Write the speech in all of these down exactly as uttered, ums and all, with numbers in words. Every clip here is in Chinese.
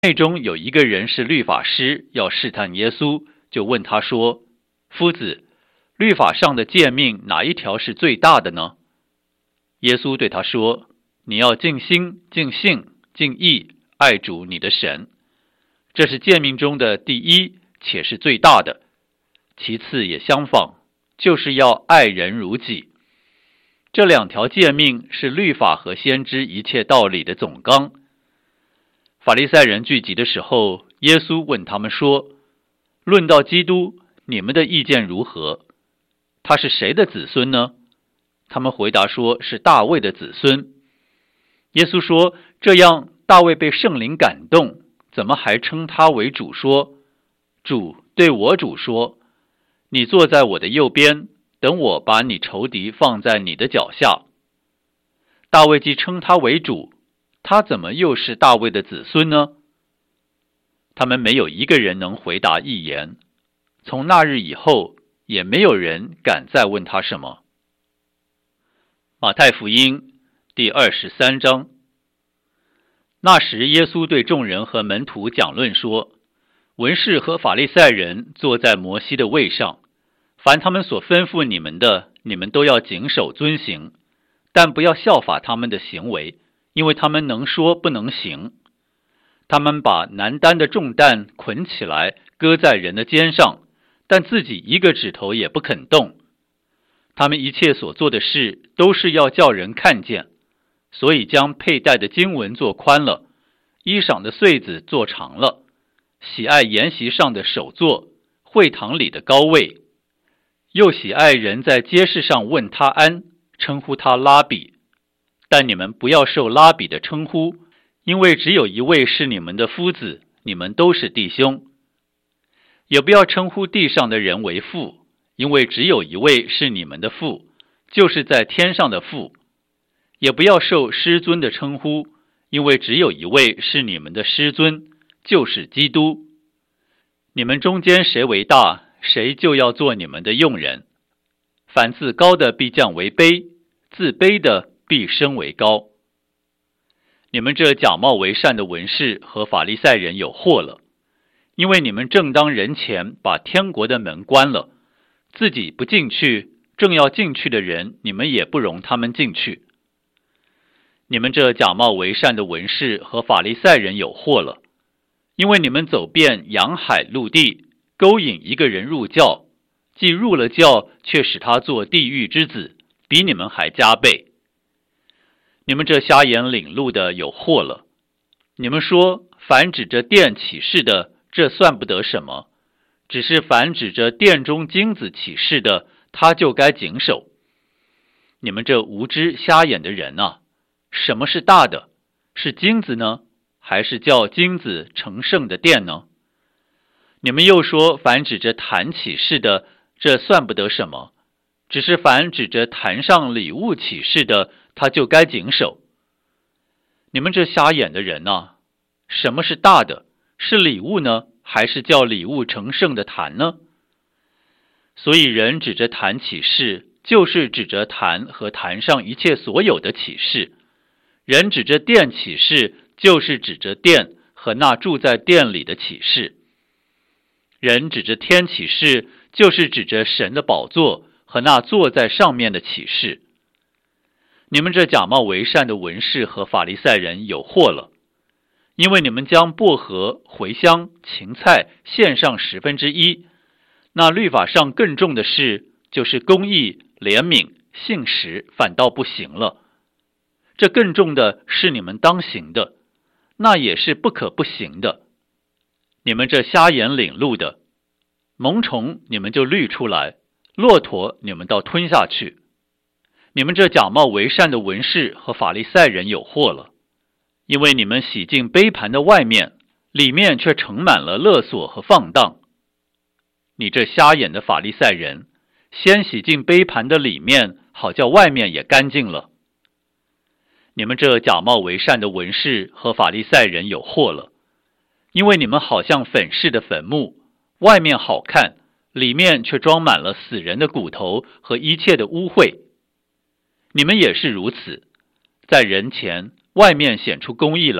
内中有一个人是律法师，要试探耶稣，就问他说：夫子，律法上的诫命哪一条是最大的呢？耶稣对他说：你要尽心、尽性、尽意爱主你的神，这是诫命中的第一，且是最大的。其次也相仿，就是要爱人如己。这两条诫命是律法和先知一切道理的总纲。法利赛人聚集的时候，耶稣问他们说：论到基督，你们的意见如何？他是谁的子孙呢？他们回答说：是大卫的子孙。耶稣说：这样，大卫被圣灵感动，怎么还称他为主说？主对我主说：你坐在我的右边，等我把你仇敌放在你的脚下。大卫既称他为主，他怎么又是大卫的子孙呢？他们没有一个人能回答一言。从那日以后，也没有人敢再问他什么。马太福音第二十三章。那时耶稣对众人和门徒讲论说：文士和法利赛人坐在摩西的位上，凡他们所吩咐你们的，你们都要谨守遵行，但不要效法他们的行为，因为他们能说不能行。他们把难担的重担捆起来，搁在人的肩上，但自己一个指头也不肯动。他们一切所做的事，都是要叫人看见，所以将佩戴的经文做宽了，衣裳的穗子做长了，喜爱筵席上的首座，会堂里的高位，又喜爱人在街市上问他安，称呼他拉比。但你们不要受拉比的称呼，因为只有一位是你们的夫子，你们都是弟兄。也不要称呼地上的人为父，因为只有一位是你们的父，就是在天上的父。也不要受师尊的称呼，因为只有一位是你们的师尊，就是基督。你们中间谁为大，谁就要做你们的用人。凡自高的必降为卑，自卑的必升为高。你们这假冒为善的文士和法利赛人有祸了，因为你们正当人前把天国的门关了，自己不进去，正要进去的人，你们也不容他们进去。你们这假冒为善的文士和法利赛人有祸了，因为你们走遍洋海陆地，勾引一个人入教，既入了教，却使他做地狱之子，比你们还加倍。你们这瞎眼领路的有祸了！你们说，凡指着殿起誓的，这算不得什么；只是凡指着殿中金子起誓的，他就该谨守。你们这无知瞎眼的人啊，什么是大的？是金子呢，还是叫金子成圣的殿呢？你们又说，凡指着坛起誓的，这算不得什么；只是凡指着坛上礼物起誓的，他就该谨守。你们这瞎眼的人啊，什么是大的？是礼物呢，还是叫礼物成圣的坛呢？所以人指着坛起誓，就是指着坛和坛上一切所有的起誓；人指着殿起誓，就是指着殿和那住在殿里的起誓；人指着天起誓，就是指着神的宝座和那坐在上面的起誓。你们这假冒为善的文士和法利赛人有祸了，因为你们将薄荷、茴香、芹菜献上十分之一，那律法上更重的事，就是公义、怜悯、信实，反倒不行了。这更重的是你们当行的，那也是不可不行的。你们这瞎眼领路的，虻虫你们就滤出来，骆驼你们倒吞下去。你们这假冒为善的文士和法利赛人有祸了，因为你们洗净杯盘的外面，里面却盛满了勒索和放荡。你这瞎眼的法利赛人，先洗净杯盘的里面，好叫外面也干净了。你们这假冒为善的文士和法利赛人有祸了，因为你们好像粉饰的坟墓，外面好看，里面却装满了死人的骨头和一切的污秽。你们也是如此，在人前外面显出公义来，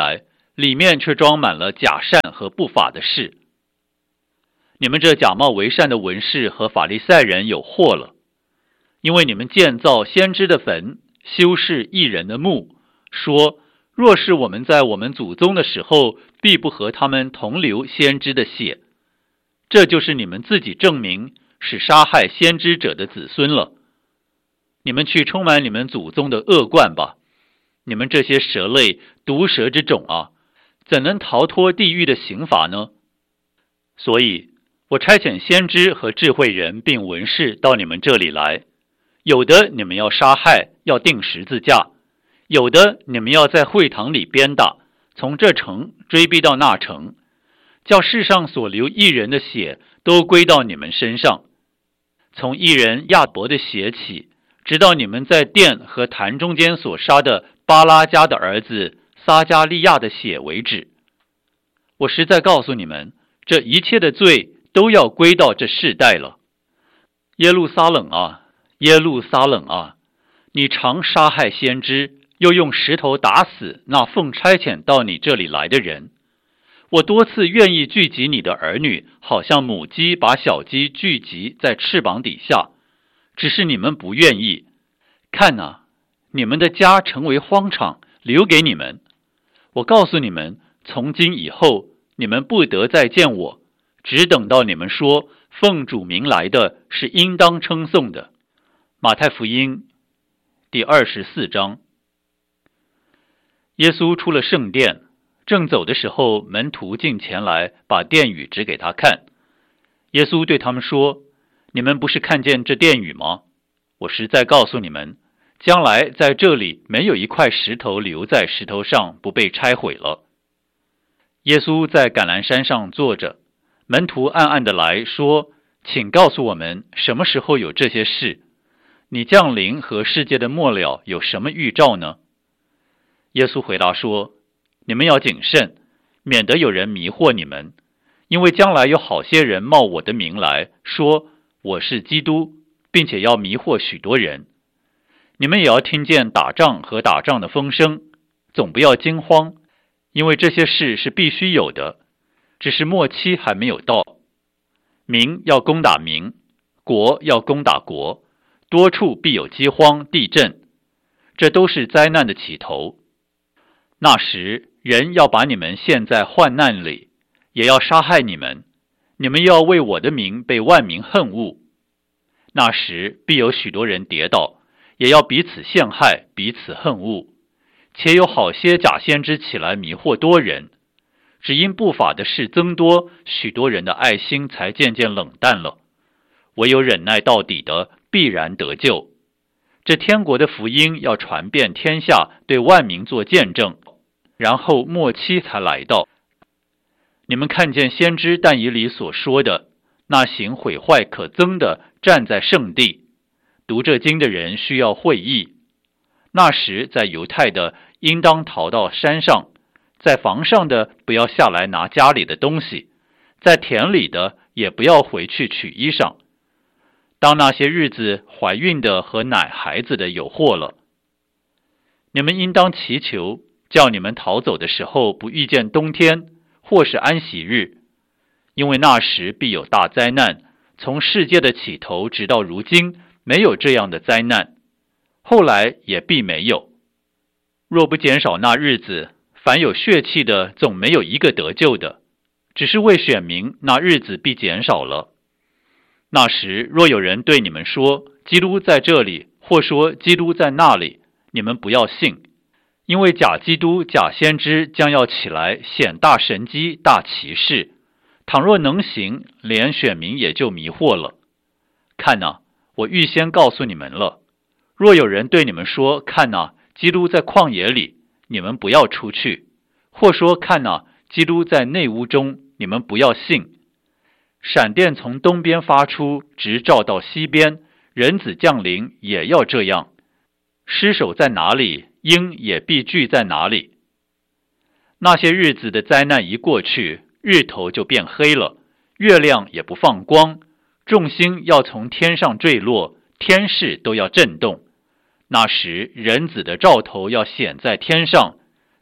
里面却装满了假善和不法的事。你们这假冒为善的文士和法利赛人有祸了，因为你们建造先知的坟，修饰义人的墓，说若是我们在我们祖宗的时候，必不和他们同流先知的血。这就是你们自己证明是杀害先知者的子孙了。你们去充满你们祖宗的恶贯吧！你们这些蛇类、毒蛇之种啊，怎能逃脱地狱的刑罚呢？所以我差遣先知和智慧人并文士到你们这里来，有的你们要杀害，要钉十字架；有的你们要在会堂里鞭打，从这城追逼到那城，叫世上所流义人的血都归到你们身上，从义人亚伯的血起，直到你们在殿和坛中间所杀的巴拉加的儿子撒加利亚的血为止。我实在告诉你们，这一切的罪都要归到这世代了。耶路撒冷啊，耶路撒冷啊，你常杀害先知，又用石头打死那奉差遣到你这里来的人。我多次愿意聚集你的儿女，好像母鸡把小鸡聚集在翅膀底下，只是你们不愿意。看哪，你们的家成为荒场，留给你们。我告诉你们，从今以后，你们不得再见我，只等到你们说奉主名来的是应当称颂的。马太福音第二十四章。耶稣出了圣殿，正走的时候，门徒进前来，把殿宇指给他看。耶稣对他们说：你们不是看见这殿宇吗？我实在告诉你们，将来在这里没有一块石头留在石头上不被拆毁了。耶稣在橄榄山上坐着，门徒暗暗地来说：请告诉我们，什么时候有这些事？你降临和世界的末了有什么预兆呢？耶稣回答说：你们要谨慎，免得有人迷惑你们，因为将来有好些人冒我的名来说我是基督，并且要迷惑许多人。你们也要听见打仗和打仗的风声，总不要惊慌，因为这些事是必须有的，只是末期还没有到。民要攻打民，国要攻打国，多处必有饥荒、地震，这都是灾难的起头。那时人要把你们陷在患难里，也要杀害你们，你们要为我的名被万民恨恶。那时必有许多人跌倒，也要彼此陷害，彼此恨恶，且有好些假先知起来迷惑多人。只因不法的事增多，许多人的爱心才渐渐冷淡了。唯有忍耐到底的，必然得救。这天国的福音要传遍天下，对万民做见证，然后末期才来到。你们看见先知但以理所说的，那行毁坏可憎的站在圣地。读这经的人需要会意。那时在犹太的应当逃到山上，在房上的不要下来拿家里的东西，在田里的也不要回去取衣裳。当那些日子，怀孕的和奶孩子的有祸了。你们应当祈求，叫你们逃走的时候不遇见冬天，或是安息日，因为那时必有大灾难，从世界的起头直到如今，没有这样的灾难，后来也必没有。若不减少那日子，凡有血气的总没有一个得救的，只是为选民，那日子必减少了。那时若有人对你们说基督在这里，或说基督在那里，你们不要信，因为假基督、假先知将要起来显大神机、大奇事，倘若能行，连选民也就迷惑了。看哪，我预先告诉你们了。若有人对你们说，看哪，基督在旷野里，你们不要出去；或说，看哪，基督在内屋中，你们不要信。闪电从东边发出，直照到西边，人子降临也要这样。尸首在哪里，鹰也必聚在哪里。那些日子的灾难一过去，日头就变黑了，月亮也不放光，众星要从天上坠落，天势都要震动。那时人子的兆头要显在天上，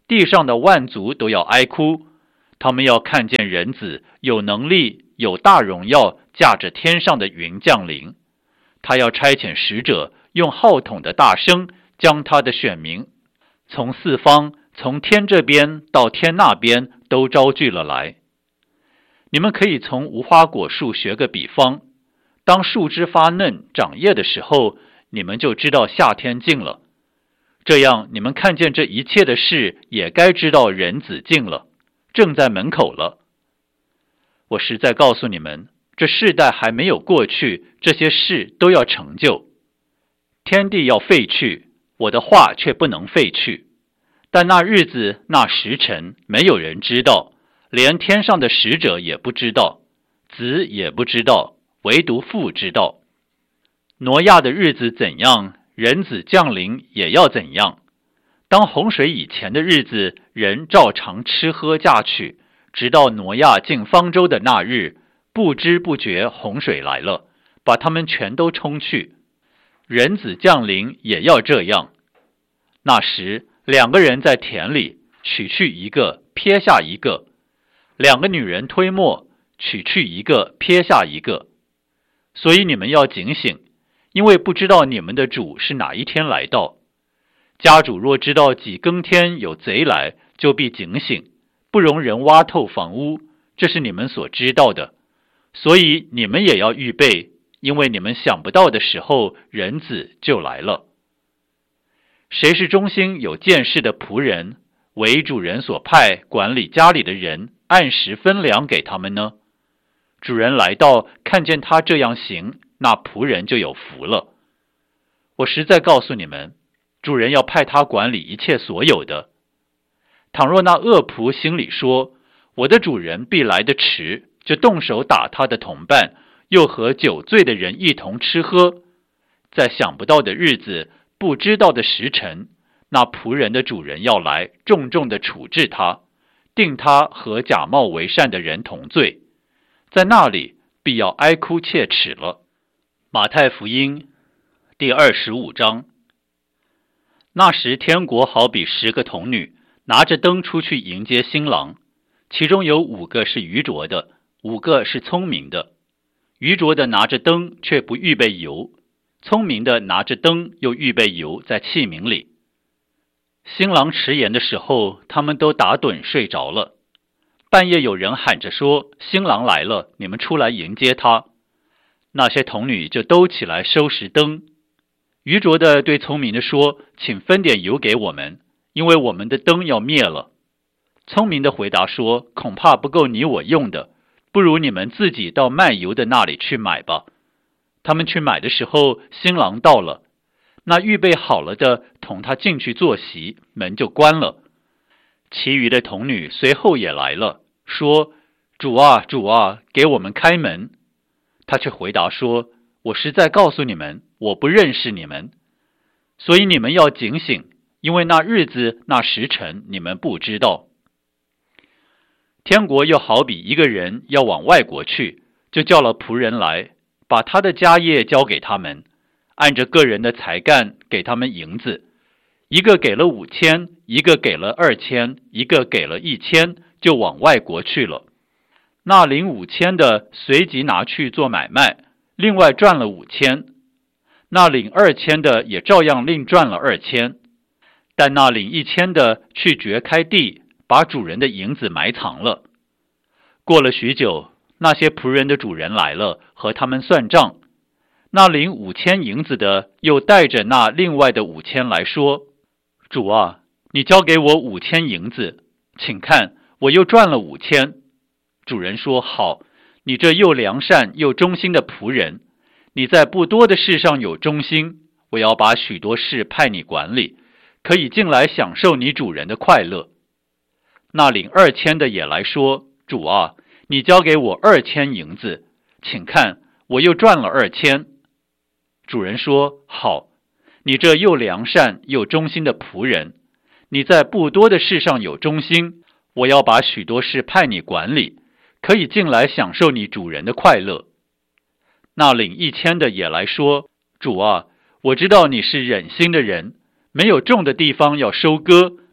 地上的万族都要哀哭，他们要看见人子有能力、有大荣耀，驾着天上的云降临。他要差遣使者，用号筒的大声，将他的选民从四方，从天这边到天那边都招聚了来。你们可以从无花果树学个比方，当树枝发嫩长叶的时候，你们就知道夏天近了。这样你们看见这一切的事，也该知道人子近了，正在门口了。我实在告诉你们，这世代还没有过去，这些事都要成就。天地要废去，我的话却不能废去。但那日子那时辰，没有人知道，连天上的使者也不知道，子也不知道，唯独父知道。挪亚的日子怎样，人子降临也要怎样。当洪水以前的日子，人照常吃喝嫁娶，直到挪亚进方舟的那日，不知不觉洪水来了，把他们全都冲去。人子降临也要这样。那时两个人在田里，取去一个，撇下一个；两个女人推磨，取去一个，撇下一个。所以你们要警醒，因为不知道你们的主是哪一天来到。家主若知道几更天有贼来，就必警醒，不容人挖透房屋，这是你们所知道的。所以你们也要预备，因为你们想不到的时候，人子就来了。谁是忠心有见识的仆人，为主人所派管理家里的人，按时分粮给他们呢？主人来到，看见他这样行，那仆人就有福了。我实在告诉你们，主人要派他管理一切所有的。倘若那恶仆心里说，我的主人必来得迟，就动手打他的同伴，又和酒醉的人一同吃喝，在想不到的日子，不知道的时辰，那仆人的主人要来，重重的处置他，定他和假冒为善的人同罪，在那里必要哀哭切齿了。马太福音第二十五章。那时天国好比十个童女，拿着灯出去迎接新郎，其中有五个是愚拙的，五个是聪明的。愚拙的拿着灯，却不预备油；聪明的拿着灯，又预备油在器皿里。新郎迟延的时候，他们都打盹睡着了。半夜有人喊着说，新郎来了，你们出来迎接他。那些童女就都起来收拾灯。愚拙的对聪明的说，请分点油给我们，因为我们的灯要灭了。聪明的回答说，恐怕不够你我用的，不如你们自己到卖油的那里去买吧。他们去买的时候，新郎到了，那预备好了的同他进去坐席，门就关了。其余的童女随后也来了，说，主啊，主啊，给我们开门。他却回答说，我实在告诉你们，我不认识你们。所以你们要警醒，因为那日子那时辰你们不知道。天国又好比一个人要往外国去，就叫了仆人来，把他的家业交给他们，按着个人的才干给他们银子，一个给了五千，一个给了二千，一个给了一千，就往外国去了。那领五千的随即拿去做买卖，另外赚了五千。那领二千的也照样另赚了二千。但那领一千的去掘开地，把主人的银子埋藏了。过了许久，那些仆人的主人来了，和他们算账。那领五千银子的又带着那另外的五千来说，主啊，你交给我五千银子，请看，我又赚了五千。主人说，好，你这又良善又忠心的仆人，你在不多的事上有忠心，我要把许多事派你管理，可以进来享受你主人的快乐。那领二千的也来说，主啊，你交给我二千银子，请看，我又赚了二千。主人说，好，你这又良善又忠心的仆人，你在不多的事上有忠心，我要把许多事派你管理，可以进来享受你主人的快乐。那领一千的也来说，主啊，我知道你是忍心的人，没有种的地方要收割，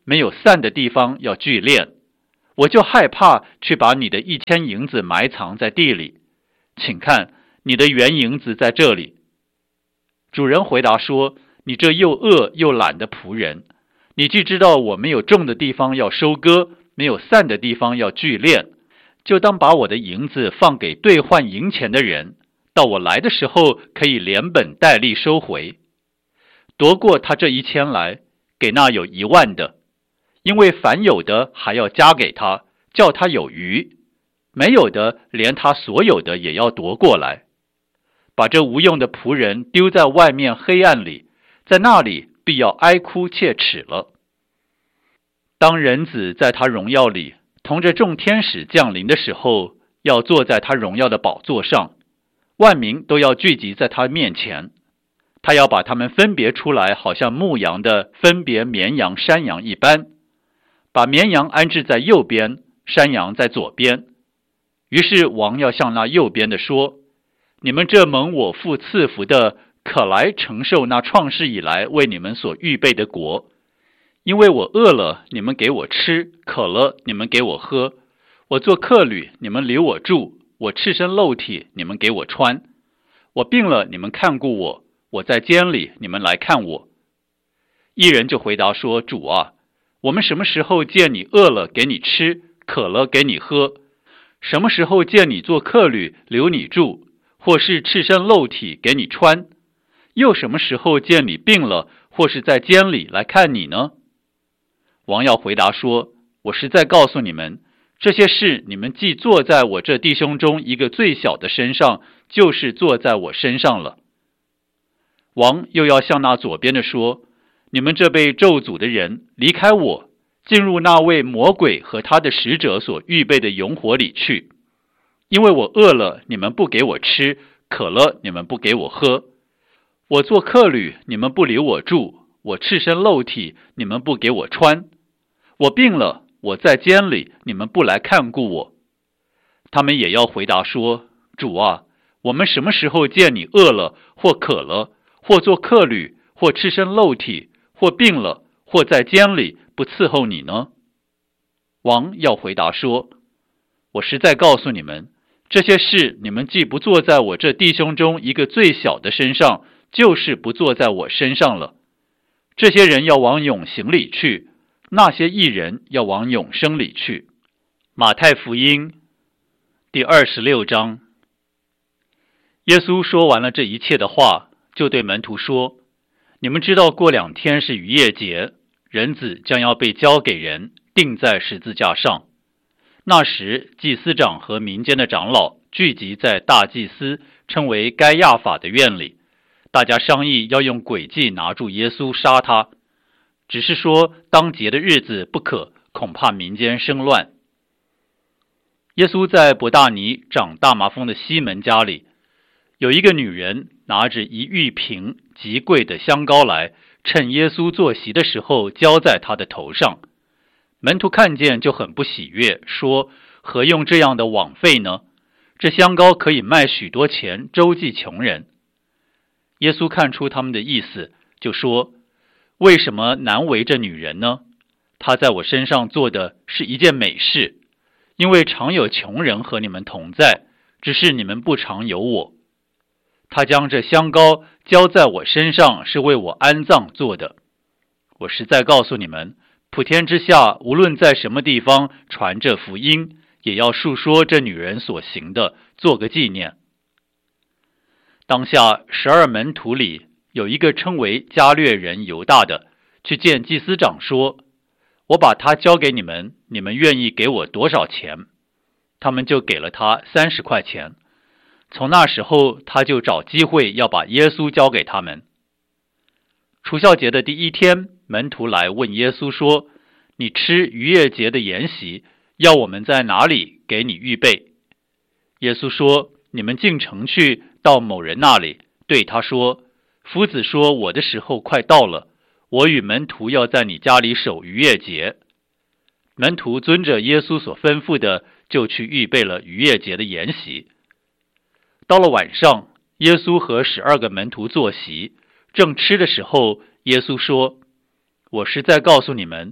没有散的地方要聚敛，我就害怕去把你的一千银子埋藏在地里。请看，你的原银子在这里。主人回答说，你这又恶又懒的仆人，你既知道我没有种的地方要收割，没有散的地方要聚敛，就当把我的银子放给兑换银钱的人，到我来的时候可以连本带利收回。夺过他这一千来，给那有一万的，因为凡有的还要加给他，叫他有余；没有的，连他所有的也要夺过来。把这无用的仆人丢在外面黑暗里，在那里必要哀哭切齿了。当人子在他荣耀里同着众天使降临的时候，要坐在他荣耀的宝座上，万民都要聚集在他面前。他要把他们分别出来，好像牧羊的分别绵羊山羊一般，把绵羊安置在右边，山羊在左边。于是王要向那右边的说，你们这蒙我父赐福的，可来承受那创世以来为你们所预备的国。因为我饿了，你们给我吃；渴了，你们给我喝；我做客旅，你们留我住；我赤身露体，你们给我穿；我病了，你们看顾我；我在监里，你们来看我。一人就回答说，主啊，我们什么时候见你饿了给你吃，渴了给你喝？什么时候见你做客旅留你住，或是赤身露体给你穿？又什么时候见你病了，或是在监里来看你呢？王要回答说，我实在告诉你们，这些事你们既坐在我这弟兄中一个最小的身上，就是坐在我身上了。王又要向那左边的说，你们这被咒诅的人，离开我，进入那位魔鬼和他的使者所预备的永火里去。因为我饿了，你们不给我吃；渴了，你们不给我喝；我做客旅，你们不留我住；我赤身露体，你们不给我穿；我病了，我在监里，你们不来看顾我。他们也要回答说，主啊，我们什么时候见你饿了，或渴了，或做客旅，或赤身露体，或病了，或在监里，不伺候你呢？王要回答说，我实在告诉你们，这些事你们既不坐在我这弟兄中一个最小的身上，就是不坐在我身上了。这些人要往永刑里去，那些义人要往永生里去。马太福音第二十六章。耶稣说完了这一切的话，就对门徒说，你们知道过两天是逾越节，人子将要被交给人，钉在十字架上。那时祭司长和民间的长老聚集在大祭司称为该亚法的院里，大家商议要用诡计拿住耶稣杀他，只是说当节的日子不可，恐怕民间生乱。耶稣在伯大尼长大麻风的西门家里，有一个女人拿着一玉瓶极贵的香膏来，趁耶稣坐席的时候浇在他的头上。门徒看见就很不喜悦，说，何用这样的枉费呢？这香膏可以卖许多钱，周济穷人。耶稣看出他们的意思，就说，为什么难为这女人呢？她在我身上做的是一件美事，因为常有穷人和你们同在，只是你们不常有我。她将这香膏浇在我身上，是为我安葬做的。我实在告诉你们，普天之下，无论在什么地方传这福音，也要述说这女人所行的，做个纪念。当下十二门徒里有一个称为加略人犹大的，去见祭司长说，我把他交给你们，你们愿意给我多少钱？他们就给了他三十块钱。从那时候，他就找机会要把耶稣交给他们。除酵节的第一天，门徒来问耶稣说，你吃逾越节的筵席，要我们在哪里给你预备？耶稣说，你们进城去，到某人那里，对他说，夫子说，我的时候快到了，我与门徒要在你家里守逾越节。门徒遵着耶稣所吩咐的，就去预备了逾越节的筵席。到了晚上，耶稣和十二个门徒坐席，正吃的时候，耶稣说，我实在告诉你们，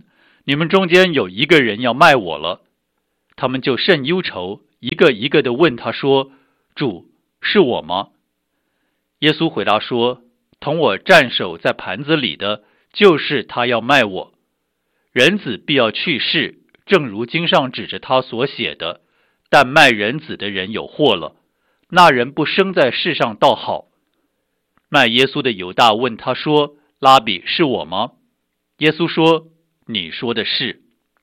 你们中间有一个人要卖我了。他们就甚忧愁，一个一个的问他说：主，是我吗？耶稣回答说：同我蘸手在盘子里的，就是他要卖我。人子必要去世，正如经上指着他所写的，但卖人子的人有祸了。那人不生在世上倒好。卖耶稣的犹大问他说：拉比，是我吗？耶稣说：你说的是。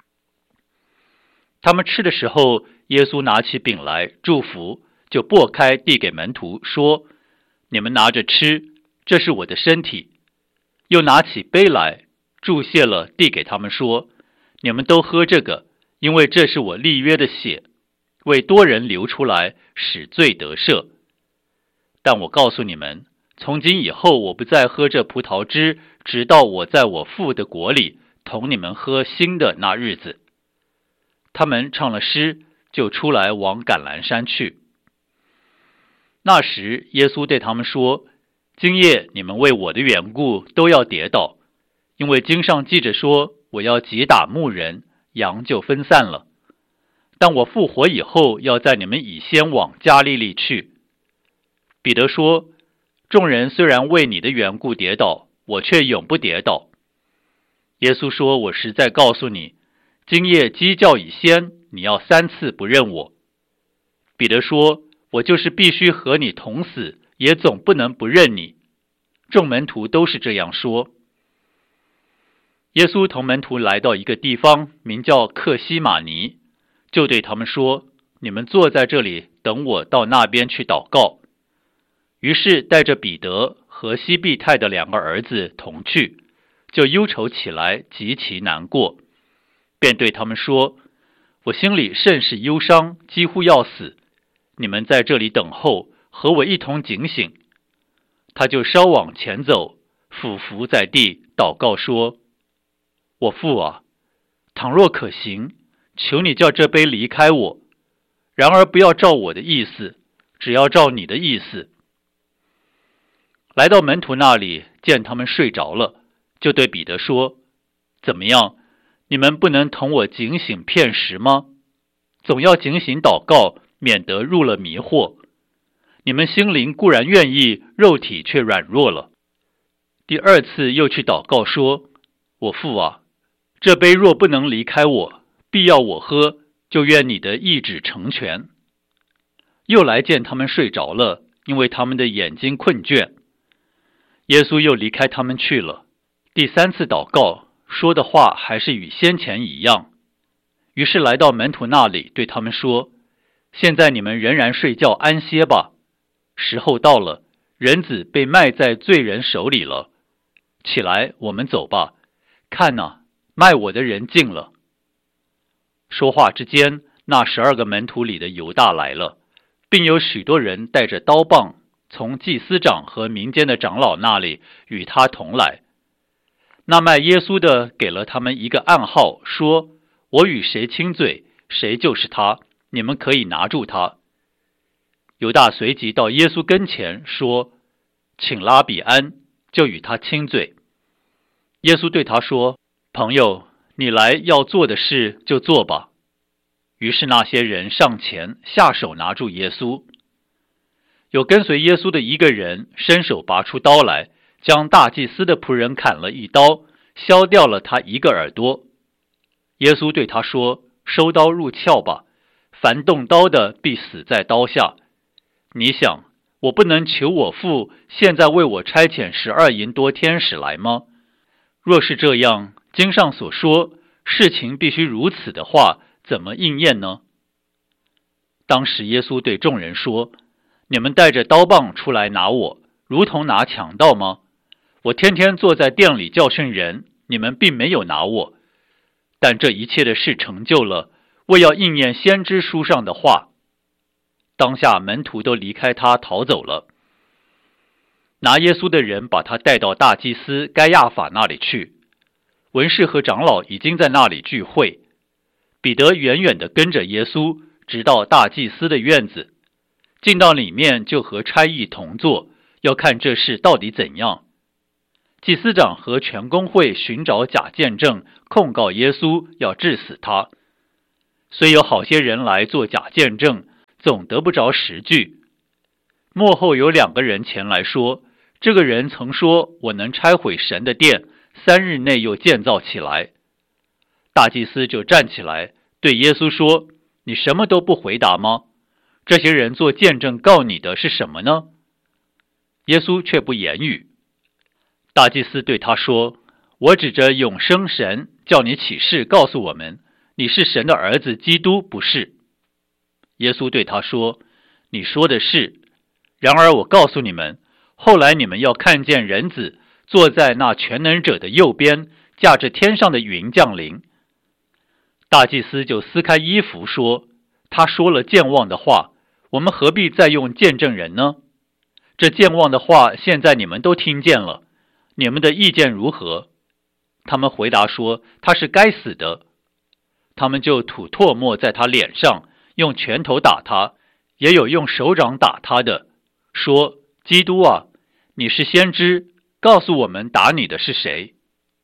他们吃的时候，耶稣拿起饼来祝福，就擘开递给门徒说：你们拿着吃，这是我的身体。又拿起杯来祝谢了，递给他们说：你们都喝这个，因为这是我立约的血，为多人流出来，使罪得赦。但我告诉你们，从今以后我不再喝这葡萄汁，直到我在我父的国里同你们喝新的那日子。他们唱了诗，就出来往橄榄山去。那时耶稣对他们说：今夜你们为我的缘故都要跌倒，因为经上记着说，我要击打牧人，羊就分散了。但我复活以后，要在你们以先往加利利去。彼得说：众人虽然为你的缘故跌倒，我却永不跌倒。耶稣说：我实在告诉你，今夜鸡叫以先，你要三次不认我。彼得说：我就是必须和你同死，也总不能不认你。众门徒都是这样说。耶稣同门徒来到一个地方，名叫客西马尼，就对他们说：你们坐在这里，等我到那边去祷告。于是带着彼得和西庇太的两个儿子同去，就忧愁起来，极其难过，便对他们说：我心里甚是忧伤，几乎要死。你们在这里等候，和我一同警醒。他就稍往前走，俯伏在地，祷告说：我父啊，倘若可行，求你叫这杯离开我，然而不要照我的意思，只要照你的意思。来到门徒那里，见他们睡着了，就对彼得说：怎么样，你们不能同我警醒片时吗？总要警醒祷告，免得入了迷惑。你们心灵固然愿意，肉体却软弱了。第二次又去祷告说：我父啊，这杯若不能离开我，必要我喝，就愿你的意旨成全。又来见他们睡着了，因为他们的眼睛困倦。耶稣又离开他们去了。第三次祷告，说的话还是与先前一样。于是来到门徒那里，对他们说：现在你们仍然睡觉安歇吧，时候到了，人子被卖在罪人手里了。起来，我们走吧。看哪，卖我的人近了。说话之间，那十二个门徒里的犹大来了，并有许多人带着刀棒，从祭司长和民间的长老那里与他同来。那卖耶稣的给了他们一个暗号，说：我与谁亲嘴，谁就是他，你们可以拿住他。犹大随即到耶稣跟前说：请拉比安，就与他亲嘴。耶稣对他说：朋友，你来要做的事就做吧。于是那些人上前下手拿住耶稣。有跟随耶稣的一个人伸手拔出刀来，将大祭司的仆人砍了一刀，削掉了他一个耳朵。耶稣对他说：收刀入鞘吧，凡动刀的必死在刀下。你想，我不能求我父现在为我差遣十二营多天使来吗？若是这样，经上所说事情必须如此的话，怎么应验呢？当时耶稣对众人说：你们带着刀棒出来拿我，如同拿强盗吗？我天天坐在店里教训人，你们并没有拿我。但这一切的事成就了，为要应验先知书上的话。当下门徒都离开他逃走了。拿耶稣的人把他带到大祭司该亚法那里去，文士和长老已经在那里聚会。彼得远远地跟着耶稣，直到大祭司的院子，进到里面就和差役同坐，要看这事到底怎样。 祭司长和全公会寻找假见证，控告耶稣，要治死他。虽有好些人来做假见证，总得不着实据。末后有两个人前来说，这个人曾说，我能拆毁神的殿，三日内又建造起来。大祭司就站起来对耶稣说，你什么都不回答吗？这些人做见证告你的是什么呢？耶稣却不言语。大祭司对他说，我指着永生神叫你起誓告诉我们，你是神的儿子基督，不是？耶稣对他说，你说的是。然而我告诉你们，后来你们要看见人子坐在那全能者的右边，驾着天上的云降临。大祭司就撕开衣服说，他说了健忘的话，我们何必再用见证人呢？这健忘的话现在你们都听见了，你们的意见如何？他们回答说，他是该死的。他们就吐唾沫在他脸上，用拳头打他，也有用手掌打他的，说，基督啊，你是先知，告诉我们打你的是谁？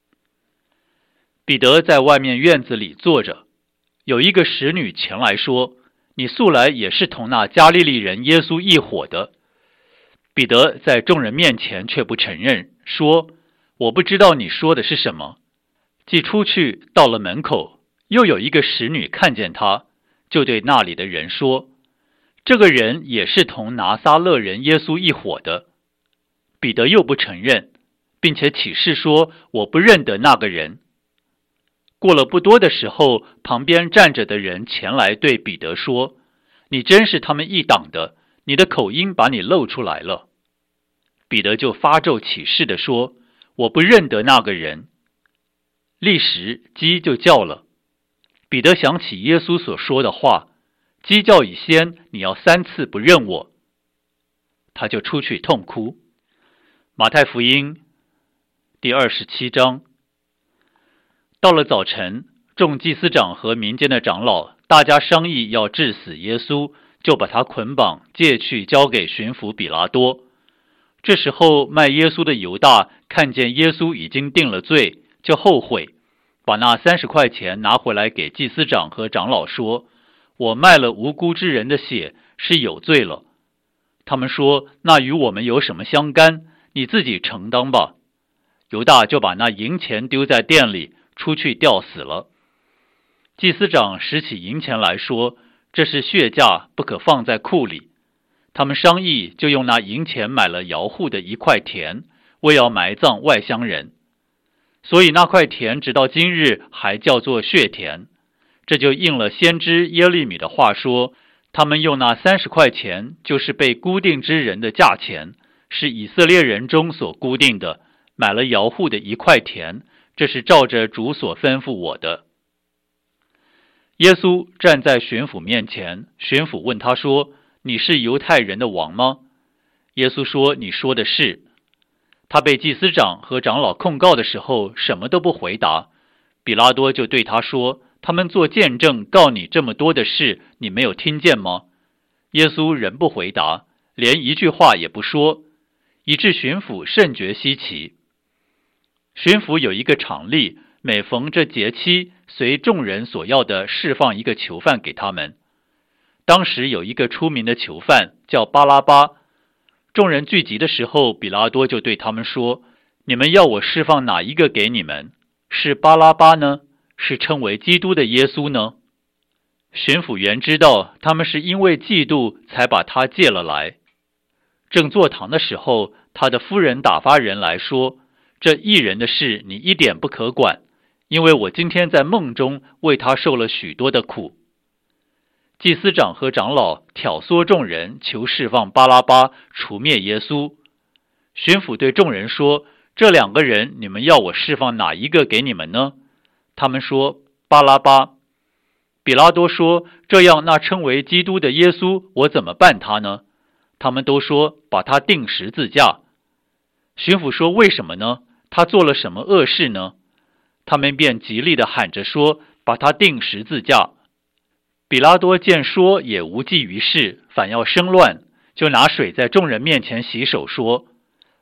彼得在外面院子里坐着，有一个使女前来说，你素来也是同那加利利人耶稣一伙的。彼得在众人面前却不承认，说，我不知道你说的是什么。既出去到了门口，又有一个使女看见他，就对那里的人说，这个人也是同拿撒勒人耶稣一伙的。彼得又不承认，并且起誓说，我不认得那个人。过了不多的时候，旁边站着的人前来对彼得说，你真是他们一党的，你的口音把你露出来了。彼得就发咒起誓地说，我不认得那个人。立时鸡就叫了。彼得想起耶稣所说的话，鸡叫以先，你要三次不认我。他就出去痛哭。马太福音第二十七章。到了早晨，众祭司长和民间的长老大家商议要治死耶稣，就把他捆绑借去交给巡抚比拉多。这时候卖耶稣的犹大看见耶稣已经定了罪，就后悔，把那三十块钱拿回来给祭司长和长老说，我卖了无辜之人的血，是有罪了。他们说，那与我们有什么相干？你自己承担吧。犹大就把那银钱丢在店里，出去吊死了。祭司长拾起银钱来说，这是血价，不可放在库里。他们商议，就用那银钱买了窑户的一块田，为要埋葬外乡人。所以那块田直到今日还叫做血田。这就应了先知耶利米的话说，他们用那三十块钱，就是被估定之人的价钱，是以色列人中所估定的，买了窑户的一块田，这是照着主所吩咐我的。耶稣站在巡抚面前，巡抚问他说，你是犹太人的王吗？耶稣说，你说的是。他被祭司长和长老控告的时候，什么都不回答。比拉多就对他说，他们做见证告你这么多的事，你没有听见吗？耶稣仍不回答，连一句话也不说，以致巡抚甚觉稀奇。巡抚有一个常例，每逢这节期，随众人所要的释放一个囚犯给他们。当时有一个出名的囚犯叫巴拉巴。众人聚集的时候，比拉多就对他们说，你们要我释放哪一个给你们？是巴拉巴呢？是称为基督的耶稣呢？巡抚原知道他们是因为嫉妒才把他借了来。正坐堂的时候，他的夫人打发人来说，这义人的事你一点不可管，因为我今天在梦中为他受了许多的苦。祭司长和长老挑唆众人，求释放巴拉巴，除灭耶稣。巡抚对众人说，这两个人你们要我释放哪一个给你们呢？他们说，巴拉巴。比拉多说，这样那称为基督的耶稣，我怎么办他呢？他们都说，把他钉十字架。巡抚说，为什么呢？他做了什么恶事呢？他们便极力地喊着说，把他钉十字架。比拉多见说也无济于事，反要生乱，就拿水在众人面前洗手，说，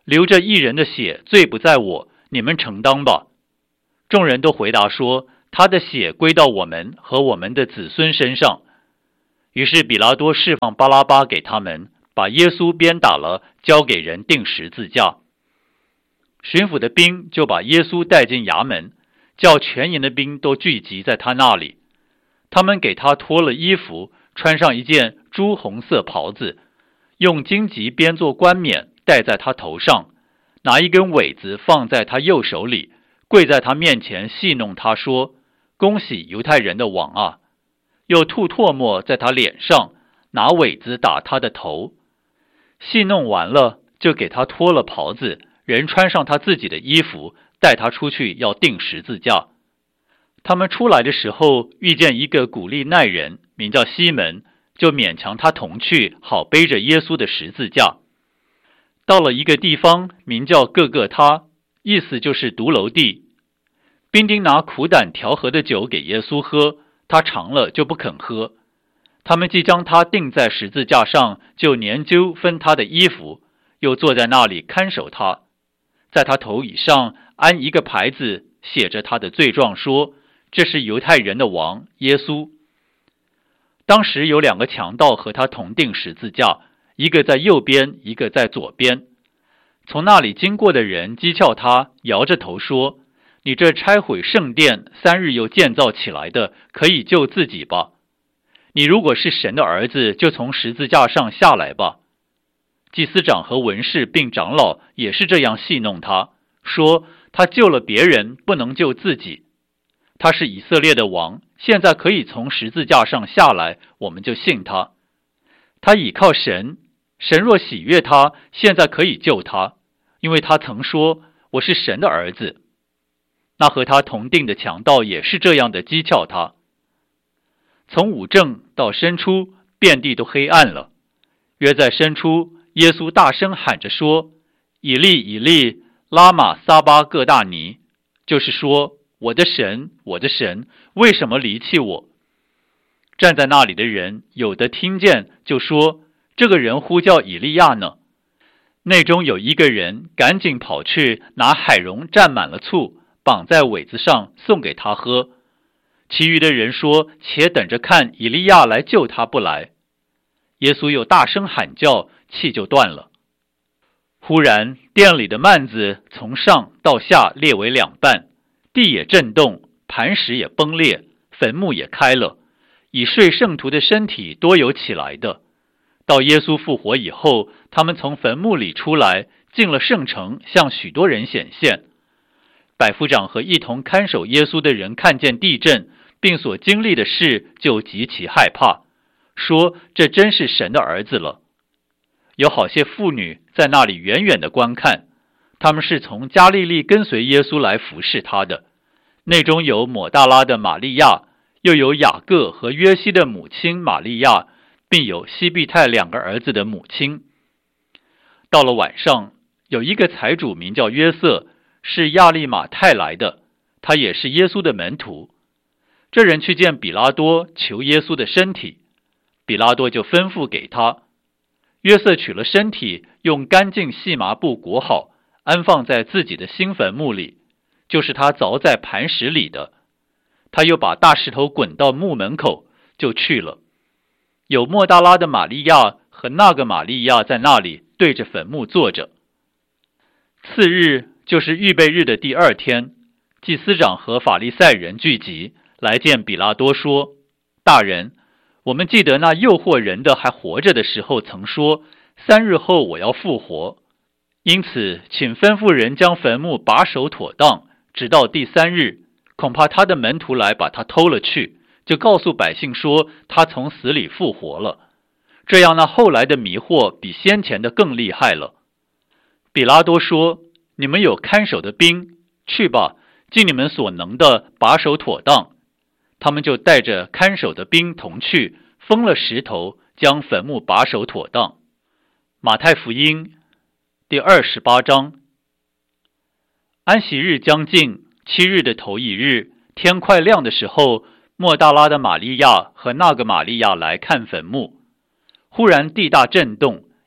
流着义人的血，罪不在我，你们承担吧。”众人都回答说：“他的血归到我们和我们的子孙身上。”于是比拉多释放巴拉巴给他们，把耶稣鞭打了，交给人钉十字架。巡抚的兵就把耶稣带进衙门，叫全营的兵都聚集在他那里。他们给他脱了衣服，穿上一件朱红色袍子，用荆棘编作冠冕戴在他头上，拿一根苇子放在他右手里，跪在他面前戏弄他说：“恭喜犹太人的王啊！”又吐唾沫在他脸上，拿苇子打他的头。戏弄完了，就给他脱了袍子，人穿上他自己的衣服，带他出去要钉十字架。他们出来的时候，遇见一个古利奈人，名叫西门，就勉强他同去，好背着耶稣的十字架。到了一个地方，名叫各各他，意思就是独楼地。兵丁拿苦胆调和的酒给耶稣喝，他尝了就不肯喝。他们既将他钉在十字架上，就研究分他的衣服，又坐在那里看守他。在他头以上安一个牌子，写着他的罪状，说：“这是犹太人的王耶稣。”当时有两个强盗和他同钉十字架，一个在右边，一个在左边。从那里经过的人讥诮他，摇着头说：“你这拆毁圣殿，三日又建造起来的，可以救自己吧？你如果是神的儿子，就从十字架上下来吧。”祭司长和文士并长老也是这样戏弄他，说他救了别人，不能救自己。他是以色列的王，现在可以从十字架上下来，我们就信他。他倚靠神，神若喜悦他，现在可以救他，因为他曾说：“我是神的儿子。”那和他同定的强盗也是这样的讥诮他。从午正到申初，遍地都黑暗了。约在申初，耶稣大声喊着说：“以利以利，拉玛撒巴各大尼”，就是说：“我的神，我的神，为什么离弃我？”站在那里的人有的听见，就说：“这个人呼叫以利亚呢。”内中有一个人赶紧跑去拿海蓉蘸满了醋，绑在苇子上送给他喝。其余的人说：“且等着看以利亚来救他不来。”耶稣又大声喊叫，气就断了。忽然殿里的幔子从上到下裂为两半，地也震动，磐石也崩裂，坟墓也开了，以睡圣徒的身体多有起来的。到耶稣复活以后，他们从坟墓里出来，进了圣城，向许多人显现。百夫长和一同看守耶稣的人看见地震，并所经历的事，就极其害怕，说：“这真是神的儿子了。”有好些妇女在那里远远的观看，他们是从加利利跟随耶稣来服侍他的。内中有抹大拉的玛利亚，又有雅各和约西的母亲玛利亚，并有西庇太两个儿子的母亲。到了晚上，有一个财主名叫约瑟，是亚利马太来的，他也是耶稣的门徒。这人去见比拉多，求耶稣的身体，比拉多就吩咐给他。约瑟取了身体，用干净细麻布裹好，安放在自己的新坟墓里，就是他凿在磐石里的。他又把大石头滚到墓门口，就去了。有抹大拉的玛利亚和那个玛利亚在那里对着坟墓坐着。次日，就是预备日的第二天，祭司长和法利赛人聚集，来见比拉多说：“大人，我们记得那诱惑人的还活着的时候，曾说三日后我要复活。因此，请吩咐人将坟墓把守妥当，直到第三日，恐怕他的门徒来把他偷了去，就告诉百姓说他从死里复活了。这样，那后来的迷惑比先前的更厉害了。”比拉多说：“你们有看守的兵，去吧，尽你们所能的把守妥当。”他们就带着看守的兵同去，封了石头，将坟墓把守妥当。马太福音第二十八章。安息日将近，七日的头一日，天快亮的时候，抹大拉的玛利亚和那个玛利亚来看坟墓。忽然地大震动，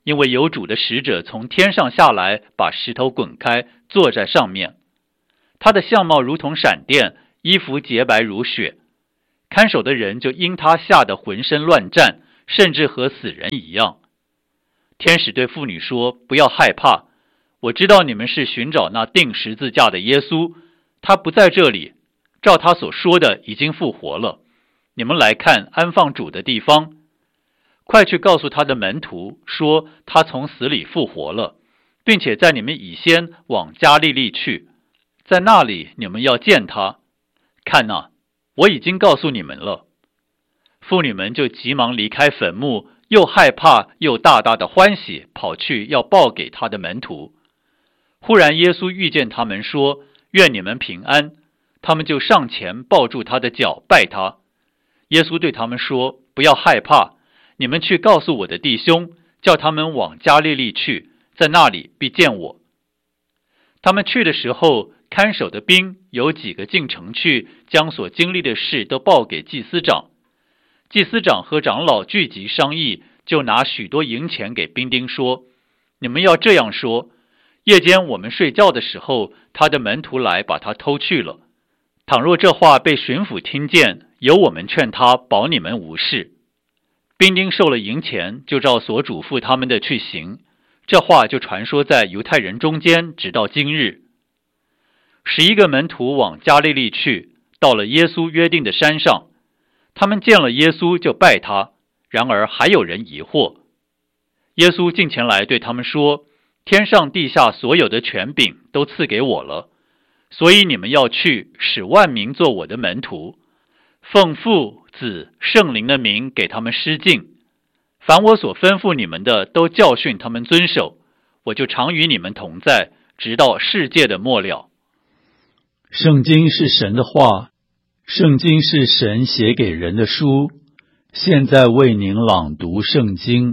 因为有主的使者从天上下来，把石头滚开，坐在上面。他的相貌如同闪电，衣服洁白如雪。看守的人就因他吓得浑身乱战，甚至和死人一样。天使对妇女说：不要害怕，我知道你们是寻找那钉十字架的耶稣，他不在这里，照他所说的已经复活了。你们来看安放主的地方，快去告诉他的门徒说，他从死里复活了，并且在你们以先往加利利去，在那里你们要见他。看哪，我已经告诉你们了。妇女们就急忙离开坟墓，又害怕又大大的欢喜，跑去要报给他的门徒。忽然耶稣遇见他们，说：愿你们平安。他们就上前抱住他的脚，拜他。耶稣对他们说：不要害怕，你们去告诉我的弟兄，叫他们往加利利去，在那里必见我。他们去的时候，看守的兵有几个进城去，将所经历的事都报给祭司长。祭司长和长老聚集商议，就拿许多银钱给兵丁说：你们要这样说，夜间我们睡觉的时候，他的门徒来把他偷去了。倘若这话被巡抚听见，由我们劝他保你们无事。兵丁受了银钱，就照所嘱咐他们的去行。这话就传说在犹太人中间，直到今日。十一个门徒往加利利去，到了耶稣约定的山上。他们见了耶稣就拜他，然而还有人疑惑。耶稣近前来对他们说：天上地下所有的权柄都赐给我了，所以你们要去，使万民做我的门徒，奉父子圣灵的名给他们施浸。凡我所吩咐你们的，都教训他们遵守。我就常与你们同在，直到世界的末了。 圣经是神的话，圣经是神写给人的书。现在为您朗读圣经。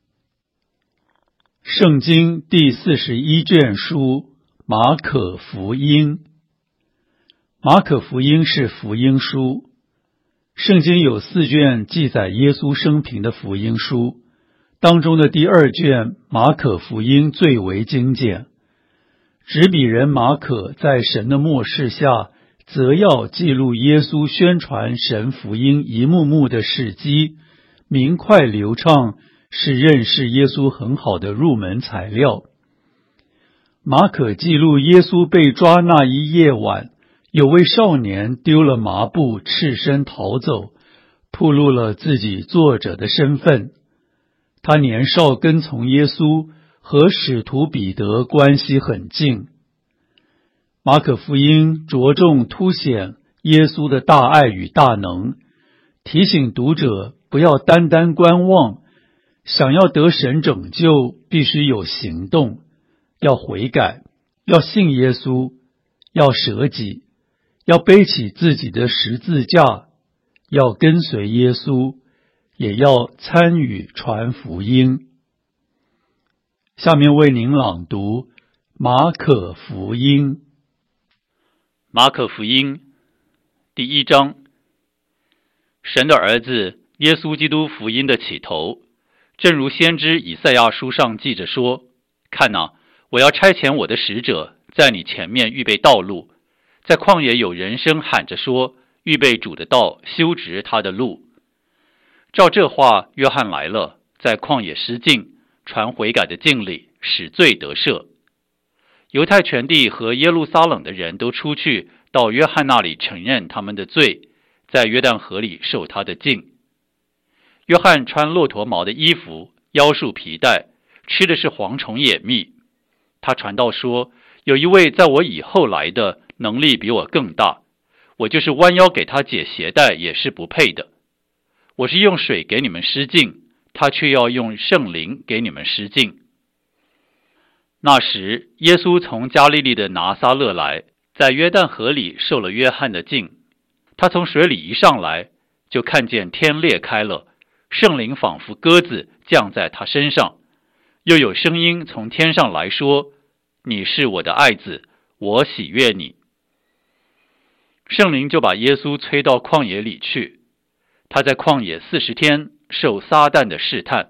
圣经第四十一卷书，马可福音。马可福音是福音书。圣经有四卷记载耶稣生平的福音书，当中的第二卷马可福音最为精简。执笔人马可在神的默示下，则要记录耶稣宣传神福音一幕幕的事迹，明快流畅，是认识耶稣很好的入门材料。马可记录耶稣被抓那一夜晚，有位少年丢了麻布，赤身逃走，暴露了自己作者的身份。他年少跟从耶稣，和使徒彼得关系很近。马可福音着重凸显耶稣的大爱与大能，提醒读者不要单单观望，想要得神拯救，必须有行动，要悔改，要信耶稣，要舍己，要背起自己的十字架，要跟随耶稣，也要参与传福音。下面为您朗读马可福音。 马可福音第一章，神的儿子耶稣基督福音的起头，正如先知以赛亚书上记着说：看哪，我要差遣我的使者，在你前面预备道路。在旷野有人声喊着说：预备主的道，修直他的路。照这话，约翰来了，在旷野施浸，传悔改的敬礼，使罪得赦。犹太全地和耶路撒冷的人都出去，到约翰那里承认他们的罪，在约旦河里受他的浸。约翰穿骆驼毛的衣服，腰束皮带，吃的是蝗虫野蜜。他传道说：有一位在我以后来的，能力比我更大，我就是弯腰给他解鞋带也是不配的。我是用水给你们施浸，他却要用圣灵给你们施浸。那时，耶稣从加利利的拿撒勒来，在约旦河里受了约翰的浸。他从水里一上来，就看见天裂开了，圣灵仿佛鸽子降在他身上，又有声音从天上来说：你是我的爱子，我喜悦你。圣灵就把耶稣催到旷野里去，他在旷野四十天受撒旦的试探，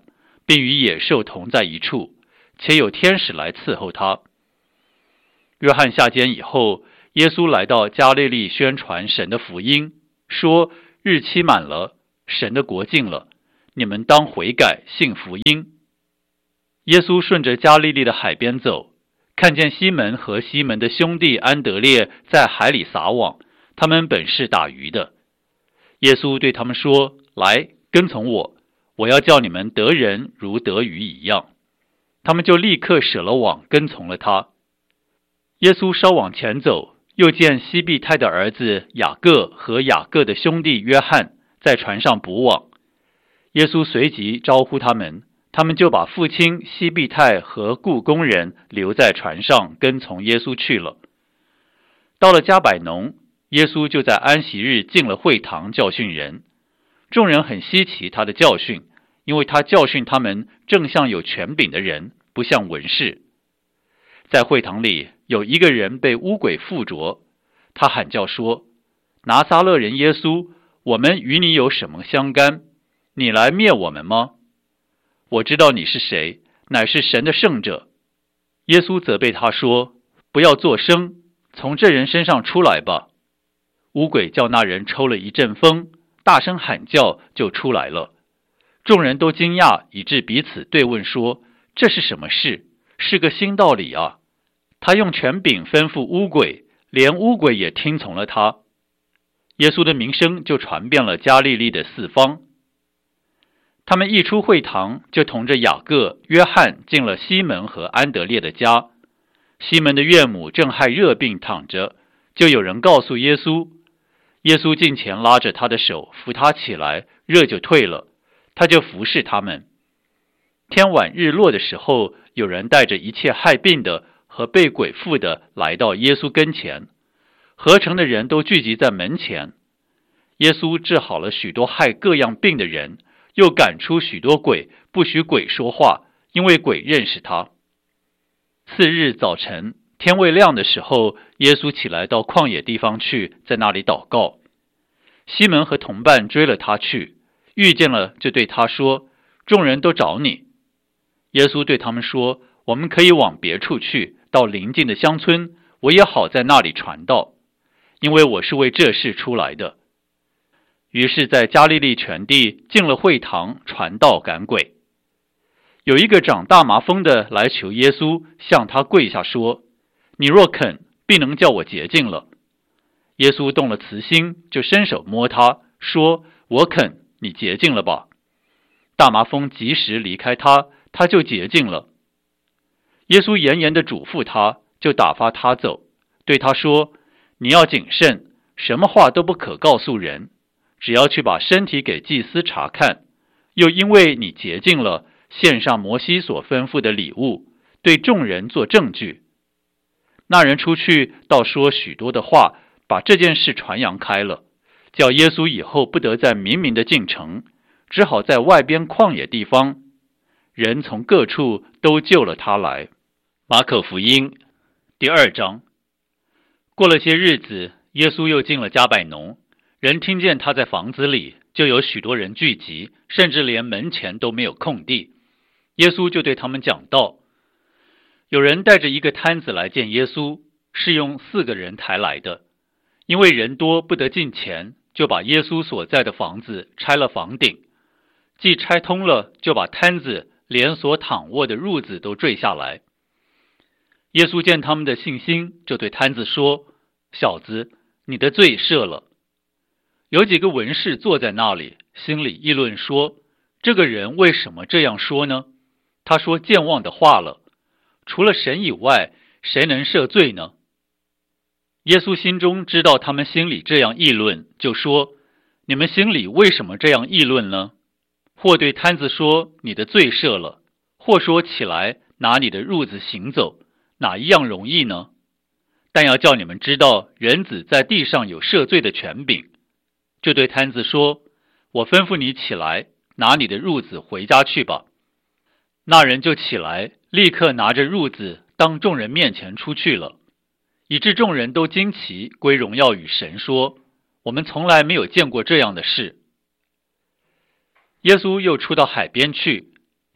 并与野兽同在一处，且有天使来伺候他。约翰下监以后，耶稣来到加利利宣传神的福音，说日期满了，神的国近了，你们当悔改，信福音。耶稣顺着加利利的海边走，看见西门和西门的兄弟安德烈在海里撒网，他们本是打鱼的。耶稣对他们说，来，跟从我，我要叫你们得人如得鱼一样。他们就立刻舍了网，跟从了他。耶稣稍往前走，又见西庇太的儿子雅各和雅各的兄弟约翰在船上捕网。耶稣随即招呼他们，他们就把父亲西庇太和雇工人留在船上，跟从耶稣去了。到了加百农，耶稣就在安息日进了会堂教训人。众人很稀奇他的教训，因为他教训他们正像有权柄的人，不像文士。在会堂里有一个人被污鬼附着，他喊叫说，拿撒勒人耶稣，我们与你有什么相干？你来灭我们吗？我知道你是谁，乃是神的圣者。耶稣责备他说，不要作声，从这人身上出来吧。污鬼叫那人抽了一阵风，大声喊叫，就出来了。众人都惊讶，以致彼此对问说，这是什么事？是个新道理啊！他用权柄吩咐污鬼，连污鬼也听从了他。耶稣的名声就传遍了加利利的四方。他们一出会堂，就同着雅各、约翰进了西门和安德烈的家。西门的岳母正害热病躺着，就有人告诉耶稣。耶稣近前拉着他的手，扶他起来，热就退了，他就服侍他们。天晚日落的时候，有人带着一切害病的和被鬼附的来到耶稣跟前，合城的人都聚集在门前。耶稣治好了许多害各样病的人，又赶出许多鬼，不许鬼说话，因为鬼认识他。次日早晨，天未亮的时候，耶稣起来到旷野地方去，在那里祷告。西门和同伴追了他去，遇见了就对他说，众人都找你。耶稣对他们说，我们可以往别处去，到邻近的乡村，我也好在那里传道，因为我是为这事出来的。于是在加利利全地进了会堂，传道赶鬼。有一个长大麻风的来求耶稣，向他跪下说，你若肯，必能叫我洁净了。耶稣动了慈心，就伸手摸他，说，我肯，你洁净了吧。大麻风及时离开他，他就洁净了。耶稣严严地嘱咐他，就打发他走，对他说，你要谨慎，什么话都不可告诉人，只要去把身体给祭司查看，又因为你洁净了，献上摩西所吩咐的礼物，对众人做证据。那人出去，倒说许多的话，把这件事传扬开了，叫耶稣以后不得再明明的进城，只好在外边旷野地方。人从各处都救了他来。马可福音第二章。过了些日子，耶稣又进了加百农，人听见他在房子里，就有许多人聚集，甚至连门前都没有空地。耶稣就对他们讲道。有人带着一个摊子来见耶稣，是用四个人抬来的。因为人多不得进前，就把耶稣所在的房子拆了房顶。既拆通了，就把摊子连所躺卧的褥子都坠下来。耶稣见他们的信心，就对摊子说，小子，你的罪赦了。有几个文士坐在那里，心里议论说，这个人为什么这样说呢？他说健忘的话了，除了神以外，谁能赦罪呢？耶稣心中知道他们心里这样议论，就说，你们心里为什么这样议论呢？或对摊子说，你的罪赦了，或说起来，拿你的褥子行走，哪一样容易呢？但要叫你们知道，人子在地上有赦罪的权柄。就对摊子说，我吩咐你起来，拿你的褥子回家去吧。那人就起来，立刻拿着褥子当众人面前出去了，以致众人都惊奇，归荣耀与神，说，我们从来没有见过这样的事。耶稣又出到海边去，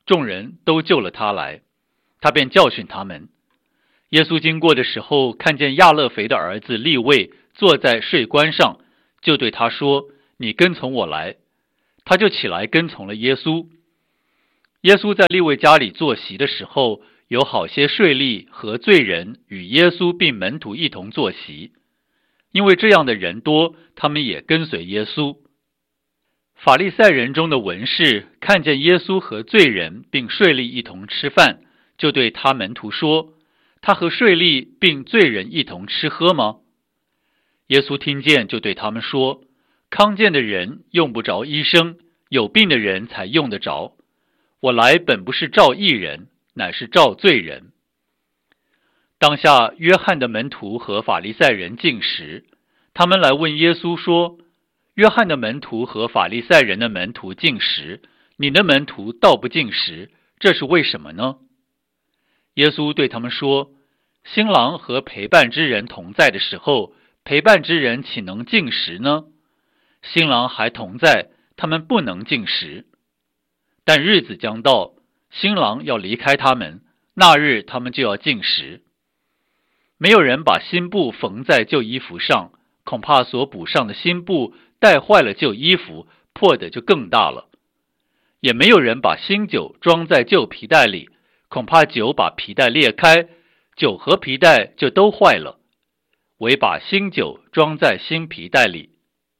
众人都救了他来，他便教训他们。耶稣经过的时候，看见亚勒腓的儿子利未坐在税关上，就对他说：你跟从我来。他就起来跟从了耶稣。耶稣在利未家里坐席的时候，有好些税吏和罪人与耶稣并门徒一同坐席，因为这样的人多，他们也跟随耶稣。法利赛人中的文士看见耶稣和罪人并税吏一同吃饭，就对他门徒说：他和税吏并罪人一同吃喝吗？耶稣听见，就对他们说：康健的人用不着医生，有病的人才用得着。我来本不是召义人，乃是召罪人。当下约翰的门徒和法利赛人进食，他们来问耶稣说：约翰的门徒和法利赛人的门徒进食，你的门徒倒不进食，这是为什么呢？耶稣对他们说：新郎和陪伴之人同在的时候，陪伴之人岂能进食呢？新郎还同在，他们不能进食。但日子将到，新郎要离开他们，那日他们就要进食。没有人把新布缝在旧衣服上，恐怕所补上的新布带坏了旧衣服，破的就更大了。也没有人把新酒装在旧皮袋里，恐怕酒把皮袋裂开，酒和皮袋就都坏了。唯把新酒装在新皮袋里。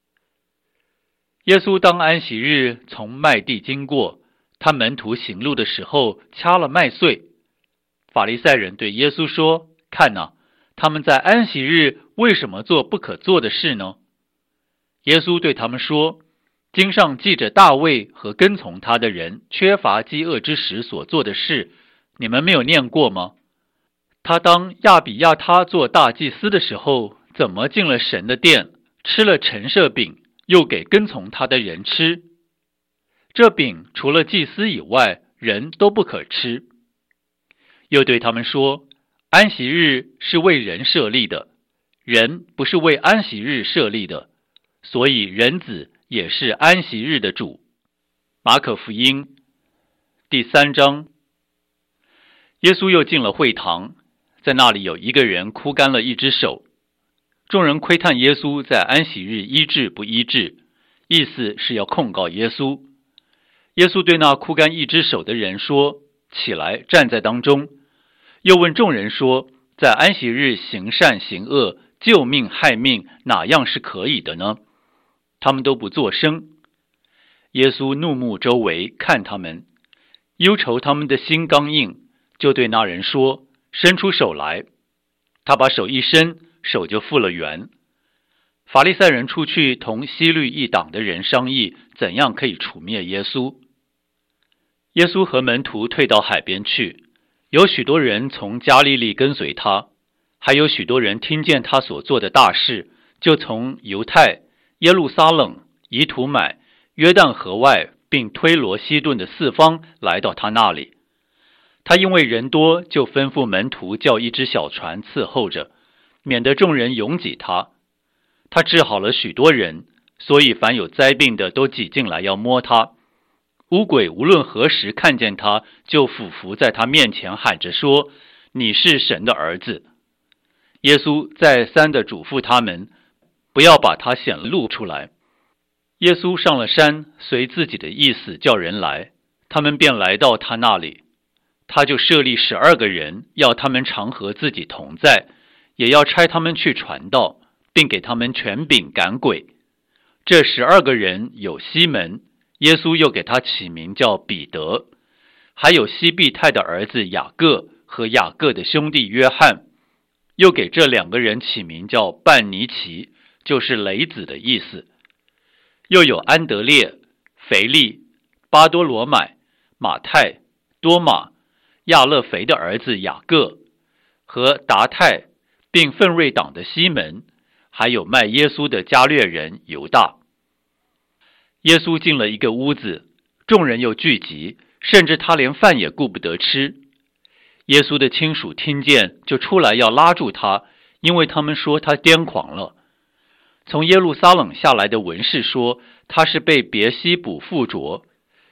耶稣当安息日从麦地经过，他门徒行路的时候掐了麦穗。法利赛人对耶稣说：看哪，他们在安息日为什么做不可做的事呢？耶稣对他们说：经上记着大卫和跟从他的人缺乏饥饿之时所做的事，你们没有念过吗？他当亚比亚他做大祭司的时候，怎么进了神的殿，吃了陈设饼，又给跟从他的人吃。这饼除了祭司以外，人都不可吃。又对他们说：安息日是为人设立的，人不是为安息日设立的，所以人子也是安息日的主。马可福音第三章。耶稣又进了会堂，在那里有一个人枯干了一只手。众人窥探耶稣在安息日医治不医治，意思是要控告耶稣。耶稣对那枯干一只手的人说：起来，站在当中。又问众人说：在安息日行善行恶，救命害命，哪样是可以的呢？他们都不作声。耶稣怒目周围，看他们，忧愁他们的心刚硬，就对那人说：伸出手来。他把手一伸，手就复了原。法利赛人出去同希律一党的人商议，怎样可以除灭耶稣。耶稣和门徒退到海边去，有许多人从加利利跟随他，还有许多人听见他所做的大事，就从犹太、耶路撒冷、以土买、约旦河外并推罗西顿的四方来到他那里。他因为人多，就吩咐门徒叫一只小船伺候着，免得众人拥挤他。他治好了许多人，所以凡有灾病的都挤进来要摸他。污鬼无论何时看见他，就俯伏在他面前喊着说：你是神的儿子。耶稣再三地嘱咐他们，不要把他显露出来。耶稣上了山，随自己的意思叫人来，他们便来到他那里。他就设立十二个人，要他们常和自己同在，也要差他们去传道，并给他们权柄赶鬼。这十二个人有西门，耶稣又给他起名叫彼得，还有西庇太的儿子雅各和雅各的兄弟约翰，又给这两个人起名叫半尼奇，就是雷子的意思。又有安德烈、腓利、巴多罗买、马太、多马、亚勒腓的儿子雅各和达太，并奋锐党的西门，还有卖耶稣的加略人犹大。耶稣进了一个屋子，众人又聚集，甚至他连饭也顾不得吃。耶稣的亲属听见，就出来要拉住他，因为他们说他癫狂了。从耶路撒冷下来的文士说，他是被别西卜附着。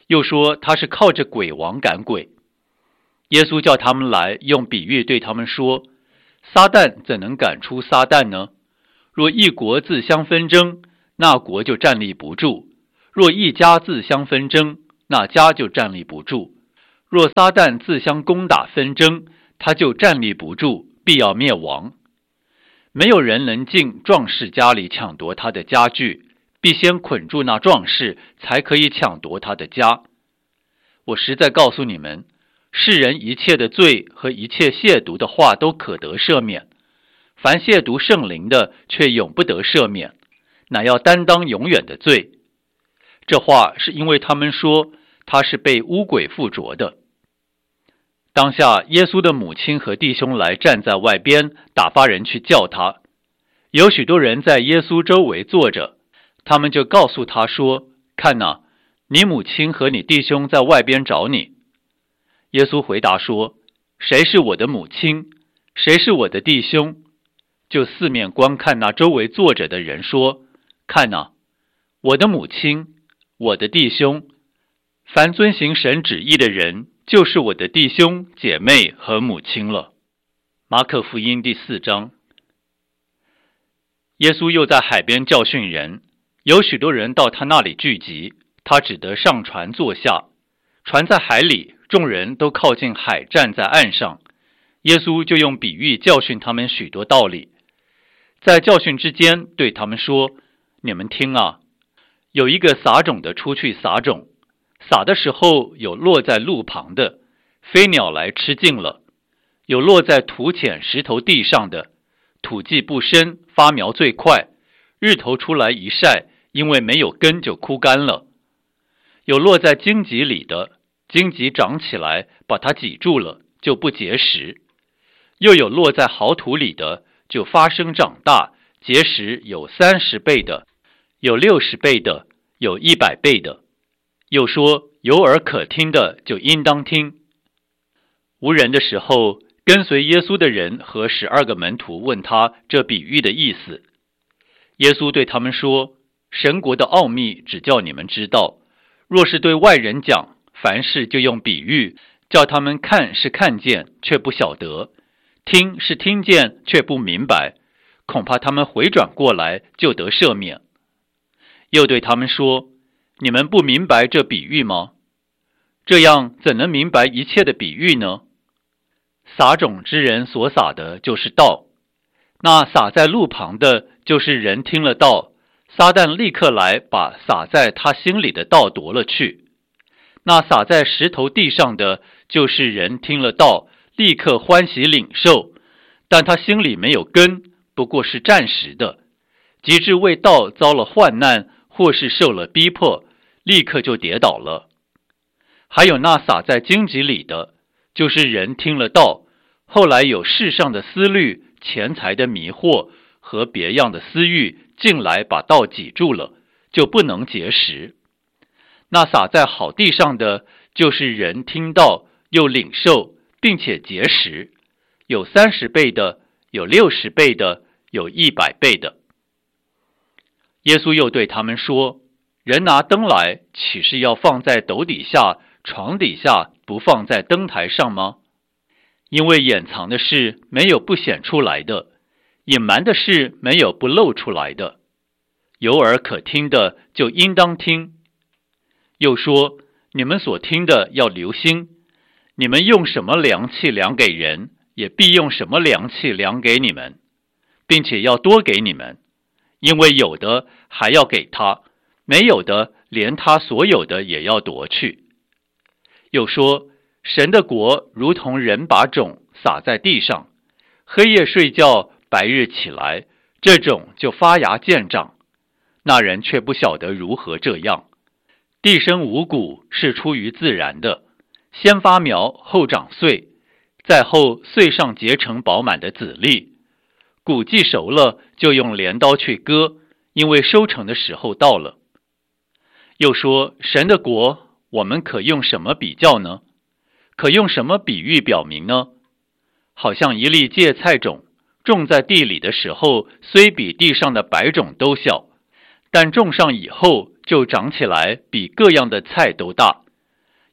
又说他是靠着鬼王赶鬼。耶稣叫他们来，用比喻对他们说，撒旦怎能赶出撒旦呢？若一国自相纷争，那国就站立不住；若一家自相纷争，那家就站立不住。若撒旦自相攻打纷争，他就站立不住，必要灭亡。没有人能进壮士家里抢夺他的家具，必先捆住那壮士，才可以抢夺他的家。我实在告诉你们，世人一切的罪和一切亵渎的话都可得赦免，凡亵渎圣灵的却永不得赦免，乃要担当永远的罪。这话是因为他们说他是被污鬼附着的。当下耶稣的母亲和弟兄来站在外边，打发人去叫他。有许多人在耶稣周围坐着，他们就告诉他说，看哪，你母亲和你弟兄在外边找你。耶稣回答说，谁是我的母亲，谁是我的弟兄？就四面观看那周围坐着的人说，看哪，我的母亲，我的弟兄，凡遵行神旨意的人，就是我的弟兄姐妹和母亲了。马可福音第四章。耶稣又在海边教训人，有许多人到他那里聚集，他只得上船坐下。船在海里，众人都靠近海，站在岸上。耶稣就用比喻教训他们许多道理。在教训之间对他们说，你们听啊，有一个撒种的出去撒种，撒的时候有落在路旁的，飞鸟来吃尽了；有落在土浅石头地上的，土既不深，发苗最快，日头出来一晒，因为没有根就枯干了；有落在荆棘里的，荆棘长起来把它挤住了，就不结实；又有落在好土里的，就发生长大，结实有三十倍的，有六十倍的，有一百倍的。又说，有耳可听的就应当听。无人的时候，跟随耶稣的人和十二个门徒问他这比喻的意思。耶稣对他们说，神国的奥秘只叫你们知道，若是对外人讲，凡事就用比喻，叫他们看是看见，却不晓得；听是听见，却不明白，恐怕他们回转过来，就得赦免。又对他们说，你们不明白这比喻吗？这样怎能明白一切的比喻呢？撒种之人所撒的就是道，那撒在路旁的，就是人听了道，撒旦立刻来把撒在他心里的道夺了去。那撒在石头地上的，就是人听了道，立刻欢喜领受，但他心里没有根，不过是暂时的，及至为道遭了患难，或是受了逼迫，立刻就跌倒了。还有那撒在荆棘里的，就是人听了道，后来有世上的思虑、钱财的迷惑和别样的私欲进来，把道挤住了，就不能结实。那撒在好地上的，就是人听道，又领受，并且结实，有三十倍的，有六十倍的，有一百倍的。耶稣又对他们说，人拿灯来，岂是要放在斗底下、床底下，不放在灯台上吗？因为掩藏的事没有不显出来的，隐瞒的事没有不露出来的。有耳可听的就应当听。又说，你们所听的要留心，你们用什么量器量给人，也必用什么量器量给你们，并且要多给你们，因为有的还要给他，没有的连他所有的也要夺去。又说，神的国如同人把种撒在地上，黑夜睡觉，白日起来，这种就发芽见长，那人却不晓得如何这样。地生五谷是出于自然的，先发苗，后长穗，再后穗上结成饱满的籽粒。谷既熟了，就用镰刀去割，因为收成的时候到了。又说，神的国，我们可用什么比较呢？可用什么比喻表明呢？好像一粒芥菜种，种在地里的时候，虽比地上的白种都小，但种上以后，就长起来比各样的菜都大，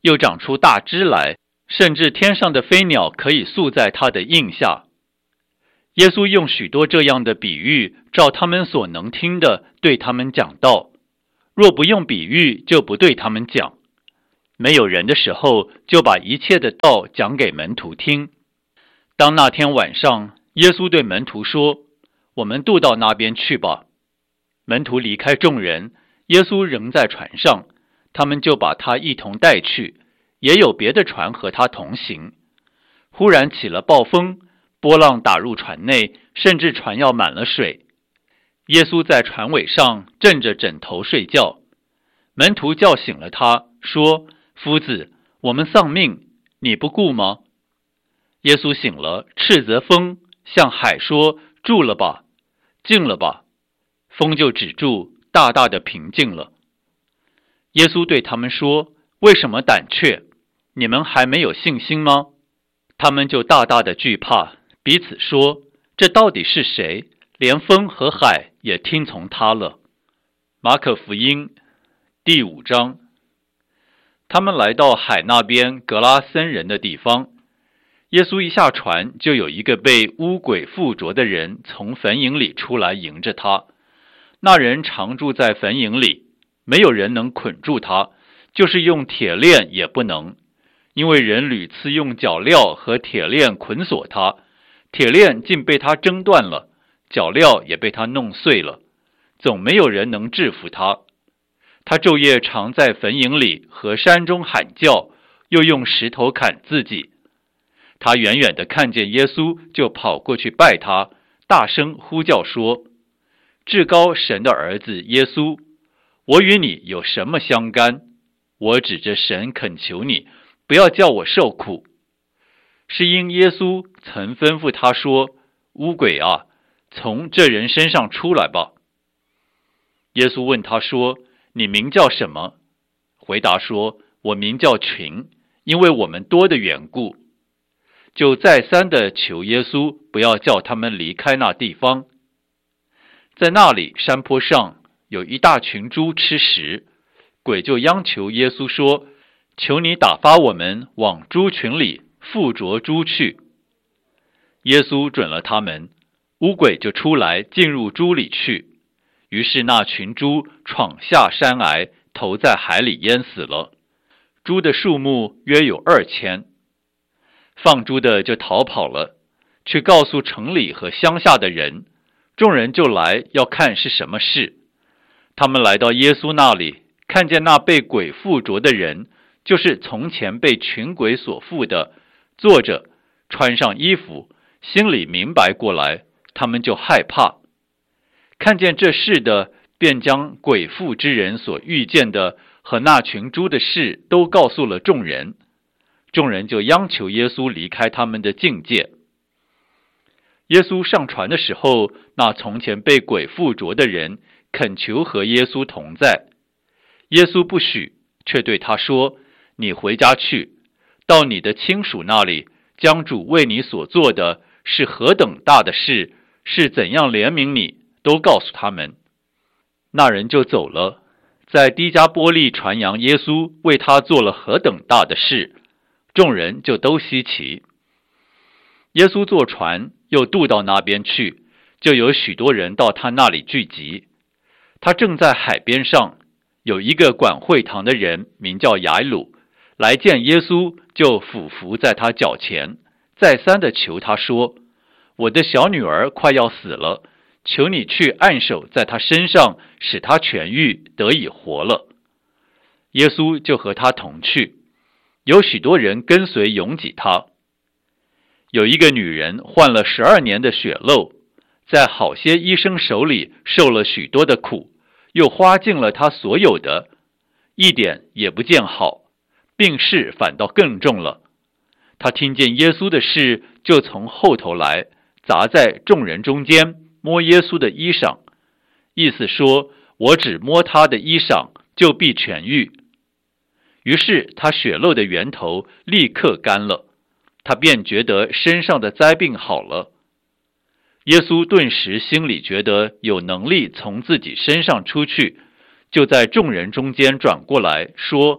又长出大枝来，甚至天上的飞鸟可以宿在它的荫下。耶稣用许多这样的比喻，照他们所能听的对他们讲道。若不用比喻，就不对他们讲。没有人的时候，就把一切的道讲给门徒听。当那天晚上，耶稣对门徒说：我们渡到那边去吧。门徒离开众人，耶稣仍在船上，他们就把他一同带去，也有别的船和他同行。忽然起了暴风，波浪打入船内，甚至船要满了水。耶稣在船尾上枕着枕头睡觉。门徒叫醒了他，说：夫子，我们丧命，你不顾吗？耶稣醒了，斥责风，向海说：住了吧，静了吧。风就止住，大大的平静了。耶稣对他们说：为什么胆怯？你们还没有信心吗？他们就大大的惧怕，彼此说：这到底是谁？连风和海也听从他了。马可福音第五章。他们来到海那边格拉森人的地方，耶稣一下船，就有一个被污鬼附着的人从坟茔里出来迎着他。那人常住在坟茔里，没有人能捆住他，就是用铁链也不能，因为人屡次用脚镣和铁链捆锁他，铁链竟被他挣断了，脚镣也被他弄碎了，总没有人能制服他。他昼夜常在坟茔里和山中喊叫，又用石头砍自己。他远远地看见耶稣，就跑过去拜他，大声呼叫说：至高神的儿子耶稣，我与你有什么相干？我指着神恳求你，不要叫我受苦。是因耶稣曾吩咐他说：污鬼啊，从这人身上出来吧。耶稣问他说：你名叫什么？回答说：我名叫群，因为我们多的缘故。就再三的求耶稣不要叫他们离开那地方。在那里山坡上有一大群猪吃食，鬼就央求耶稣说：求你打发我们往猪群里附着猪去。耶稣准了他们，污鬼就出来进入猪里去。于是那群猪闯下山崖，投在海里淹死了。猪的数目约有二千。放猪的就逃跑了，去告诉城里和乡下的人，众人就来要看是什么事。他们来到耶稣那里，看见那被鬼附着的人，就是从前被群鬼所附的，坐着，穿上衣服，心里明白过来，他们就害怕。看见这事的，便将鬼附之人所遇见的和那群猪的事都告诉了众人。众人就央求耶稣离开他们的境界。耶稣上船的时候，那从前被鬼附着的人恳求和耶稣同在。耶稣不许，却对他说：你回家去，到你的亲属那里，将主为你所做的是何等大的事，是怎样怜悯你，都告诉他们。那人就走了，在低加波利传扬耶稣为他做了何等大的事，众人就都稀奇。耶稣坐船又渡到那边去，就有许多人到他那里聚集。他正在海边上，有一个管会堂的人名叫雅鲁，来见耶稣，就俯伏在他脚前，再三的求他说：我的小女儿快要死了，求你去按手在他身上，使他痊愈，得以活了。耶稣就和他同去，有许多人跟随拥挤他。有一个女人患了十二年的血漏，在好些医生手里受了许多的苦，又花尽了她所有的，一点也不见好，病势反倒更重了。她听见耶稣的事，就从后头来，砸在众人中间，摸耶稣的衣裳，意思说：我只摸他的衣裳，就必痊愈。于是他血漏的源头立刻干了，他便觉得身上的灾病好了。耶稣顿时心里觉得有能力从自己身上出去，就在众人中间转过来说：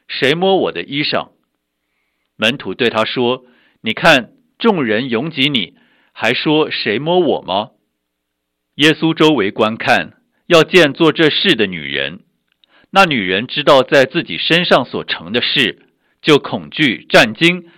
谁摸我的衣裳？”门徒对他说：“你看，众人拥挤你，还说谁摸我吗？”耶稣周围观看，要见做这事的女人。那女人知道在自己身上所成的事，就恐惧战惊，